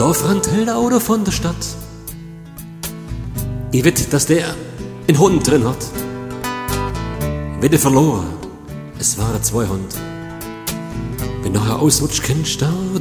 Da fand der Auto von der Stadt. Ich wett, dass der einen Hund drin hat. Wette verloren, es waren 2 Hunde. Wenn nachher ausrutscht, kennst du